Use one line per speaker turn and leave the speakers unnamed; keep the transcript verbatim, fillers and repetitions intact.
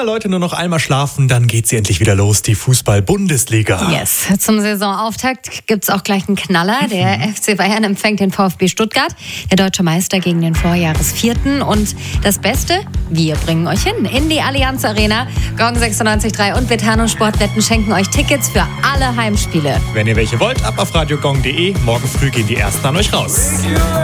Leute nur noch einmal schlafen, dann geht sie endlich wieder los, die Fußball-Bundesliga.
Yes, zum Saisonauftakt gibt's auch gleich einen Knaller. Der F C Bayern empfängt den VfB Stuttgart, der deutsche Meister gegen den Vorjahresvierten. Und das Beste, wir bringen euch hin in die Allianz Arena. Gong sechsundneunzig Komma drei und Betano Sportwetten schenken euch Tickets für alle Heimspiele.
Wenn ihr welche wollt, ab auf radiogong punkt de. Morgen früh gehen die ersten an euch raus.